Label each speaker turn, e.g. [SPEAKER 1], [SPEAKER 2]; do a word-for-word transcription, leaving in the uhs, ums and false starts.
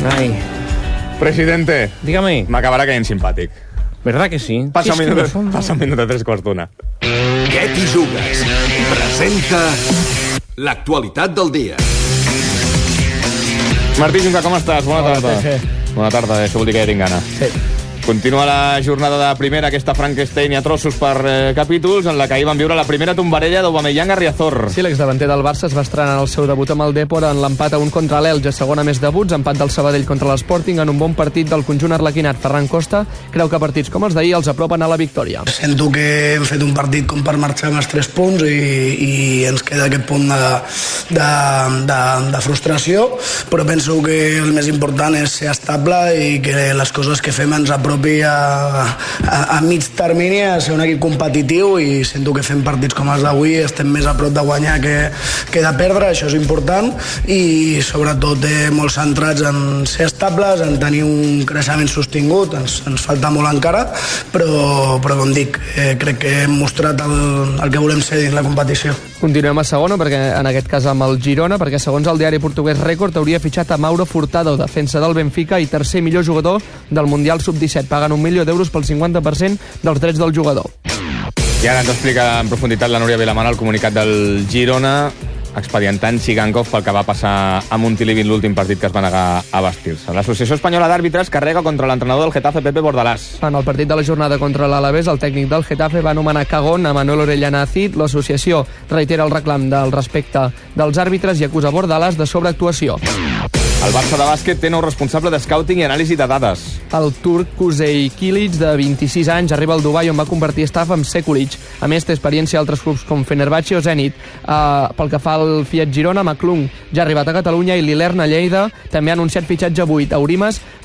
[SPEAKER 1] Ay.
[SPEAKER 2] Presidente.
[SPEAKER 1] Dígame.
[SPEAKER 2] M'acabarà caient simpàtic.
[SPEAKER 1] ¿Verdad que sí?
[SPEAKER 2] Passa un,
[SPEAKER 1] Sí,
[SPEAKER 2] minut,
[SPEAKER 1] es que no
[SPEAKER 2] passa un minut de tres quarts d'una.
[SPEAKER 3] Què t'hi jugues? Presenta l'actualitat del dia.
[SPEAKER 2] Martí Junca, com estàs? Bona
[SPEAKER 4] Hola,
[SPEAKER 2] tarda.
[SPEAKER 4] T G.
[SPEAKER 2] Bona tarda, això vol dir que ja tinc gana.
[SPEAKER 4] Sí.
[SPEAKER 2] Continua la jornada de primera, aquesta Frankenstein a trossos per eh, capítols, en la que ahir van viure la primera tombarella d'Aubameyang a Riazor.
[SPEAKER 4] Sí, l'exdavanter del Barça es va estrenar el seu debut amb el Depor en l'empat a un contra l'Elge, segona més debuts, empat del Sabadell contra l'Sporting en un bon partit del conjunt arlequinat. Ferran Costa creu que partits com els d'ahir els apropen a la victòria.
[SPEAKER 5] Sento que hem fet un partit com per marxar amb els tres punts i, i ens queda aquest punt de, de, de, de frustració, però penso que el més important és ser estable i que les coses que fem ens apropi a, a, a mig termini a ser un equip competitiu, i sento que fem partits com els d'avui estem més a prop de guanyar que, que de perdre, això és important, i sobretot eh, molt centrats en ser estables, en tenir un creixement sostingut. Ens, ens falta molt encara, però, però com dic, eh, crec que hem mostrat el, el que volem ser dins la competició.
[SPEAKER 4] Continuem a segona, perquè en aquest cas amb el Girona, perquè segons el diari portuguès Record hauria fitxat a Mauro Furtado, defensa del Benfica i tercer millor jugador del Mundial sub disset. Paguen un milió d'euros pel cinquanta per cent dels drets del jugador.
[SPEAKER 2] I ara ens explica en profunditat la Núria Vilamana el comunicat del Girona, expedientant Chigankov pel que va passar a Montilivi en l'últim partit que es va negar a vestir-se. L'Associació Espanyola d'Àrbitres carrega contra l'entrenador del Getafe, Pepe Bordalás.
[SPEAKER 4] En el partit de la jornada contra l'Alavés, el tècnic del Getafe va anomenar cagón a Manuel Orellana Cid. L'associació reitera el reclam del respecte dels àrbitres i acusa Bordalás de sobreactuació.
[SPEAKER 2] El Barça de bàsquet té nou responsable de scouting i anàlisi de dades.
[SPEAKER 4] El turc Kuzey Kilic, de vint-i-sis anys, arriba al Dubai, on va convertir staff amb Sekulic. A més, té experiència a altres clubs com Fenerbahçe o Zenit. Uh, pel que fa al Fiat Girona, McClung ja ha arribat a Catalunya i l'Ilerna Lleida també ha anunciat fitxatge avui. Taurimes